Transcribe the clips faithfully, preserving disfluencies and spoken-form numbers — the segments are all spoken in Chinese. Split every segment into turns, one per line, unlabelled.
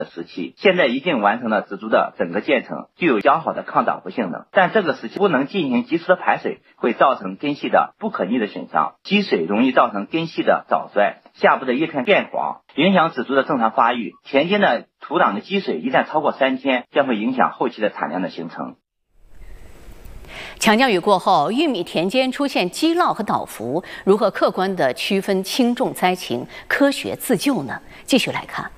时期，现在已经完成了植株的整个建成，具有较好的抗倒伏性能。但这个时期不能进行及时的排水，会造成根系的不可逆的损伤，积水容易造成根系的早衰，下部的叶片变黄，影响植株的正常发育。田间的土壤的积水一旦超过三天，将会影响后期的产量的形成。
强降雨过后，玉米田间出现积涝和倒伏，如何客观地区分轻重灾情，科学自救呢？继续来看。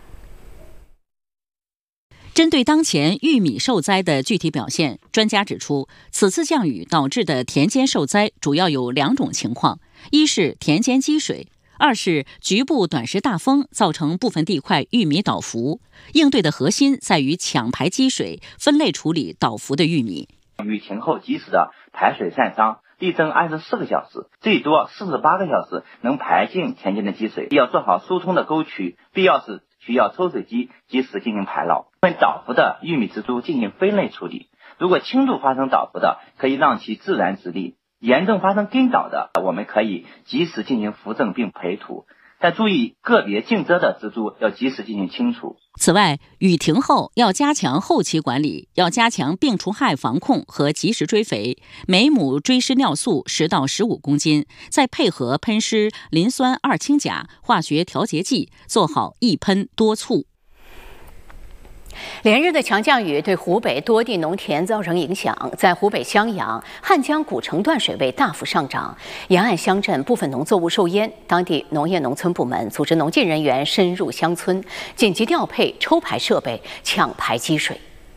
针对当前玉米受灾的具体表现，专家指出，此次降雨导致的田间受灾主要有两种情况：一是田间积水，二是局部短时大风造成部分地块玉米倒伏。应对的核心在于抢排积水，分类处理倒伏的玉米。
雨晴后及时的排水散伤，力争二十四个小时，最多四十八个小时能排净田间的积水。要做好疏通的沟渠，必要时需要抽水机及时进行排涝。对倒伏的玉米植株进行分类处理，如果轻度发生倒伏的，可以让其自然直立；严重发生根倒的，我们可以及时进行扶正并培土。但注意，个别净遮的植株要及时进行清除。
此外，雨停后要加强后期管理，要加强病虫害防控和及时追肥，每亩追施尿素十到十五公斤，再配合喷施磷酸二氢钾化学调节剂，做好一喷多促。
连日的强降雨对湖北多地农田造成影响，在湖北襄阳、汉江古城段水位大幅上涨，沿岸乡镇部分农作物受淹。当地农业农村部门组织农技人员深入乡村，紧急调配抽排设备，抢排积水。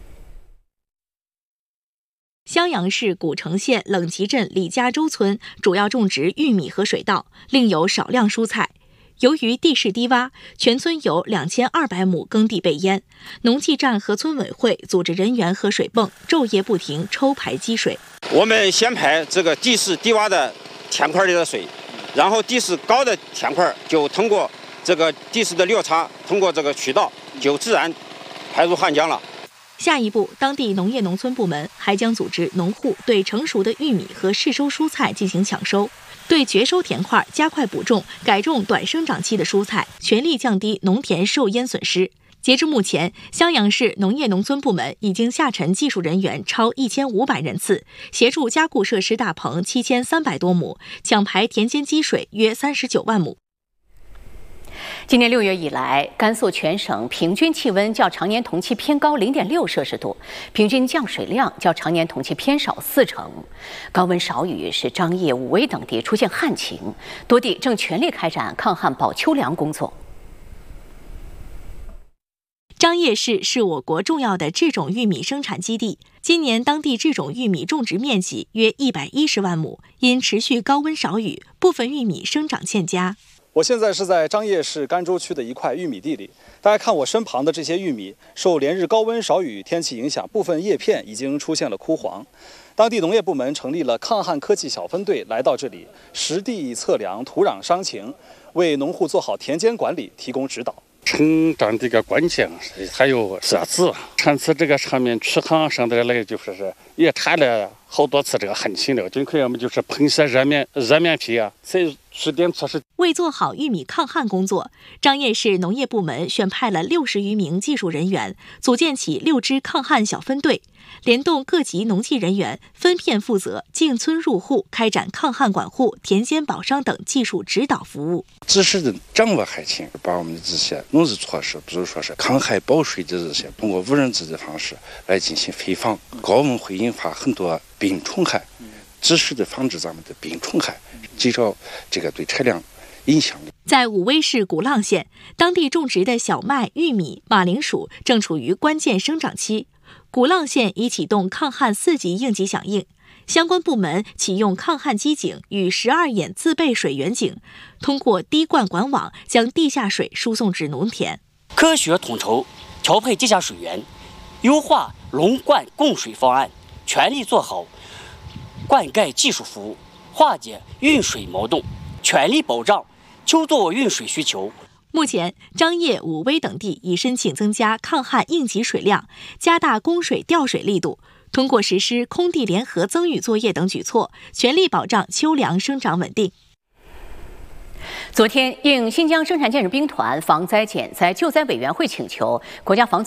襄阳市古城县冷集镇李家洲村主要种植玉米和水稻，另有少量蔬菜。由于地势低洼，全村有两千二百亩耕地被淹，农技站和村委会组织人员和水泵昼夜不停抽排积水。
我们先排这个地势低洼的田块里的水，然后地势高的田块就通过这个地势的落差，通过这个渠道就自然排入汉江了。
下一步，当地农业农村部门还将组织农户对成熟的玉米和市收蔬菜进行抢收，对绝收田块加快补种，改种短生长期的蔬菜，全力降低农田受淹损失。截至目前，襄阳市农业农村部门已经下沉技术人员超一千五百人次，协助加固设施大棚七千三百多亩，抢排田间积水约三十九万亩。
今年六月以来，甘肃全省平均气温较常年同期偏高零点六摄氏度，平均降水量较常年同期偏少四成。高温少雨使张掖、武威等地出现旱情，多地正全力开展抗旱保秋粮工作。
张掖市是我国重要的制种玉米生产基地，今年当地制种玉米种植面积约一百一十万亩，因持续高温少雨，部分玉米生长欠佳。
我现在是在张掖市甘州区的一块玉米地里，大家看我身旁的这些玉米，受连日高温少雨天气影响，部分叶片已经出现了枯黄。当地农业部门成立了抗旱科技小分队，来到这里实地测量土壤伤情，为农户做好田间管理提供指导。
成长这个关键还有设置，上次这个上面区行上的来就是是也谈了好多次这个旱情了，尽可以我们就是喷些热面热面皮啊，采取点措施。
为做好玉米抗旱工作，张掖市农业部门选派了六十余名技术人员，组建起六支抗旱小分队，联动各级农技人员，分片负责进村入户，开展抗旱管护、田间保墒等技术指导服务。
及时的掌握旱情，把我们的这些农事措施，比如说是抗旱保水的这些，通过无人机的方式来进行飞防。高温会引发很多病虫害，及时的防治咱们的病虫害，减少这个对产量影响。
在武威市古浪县，当地种植的小麦、玉米、马铃薯正处于关键生长期。古浪县已启动抗旱四级应急响应，相关部门启用抗旱机井与十二眼自备水源井，通过滴灌管网将地下水输送至农田。
科学统筹调配地下水源，优化农灌供水方案，全力做好灌溉技术服务，化解运水矛盾，全力保障秋作运水需求。
目前，张掖、武威等地已申请增加抗旱应急水量，加大供水调水力度，通过实施空地联合增雨作业等举措，全力保障秋粮生长稳定。
昨天，应新疆生产建设兵团防灾减灾救灾委员会请求，国家防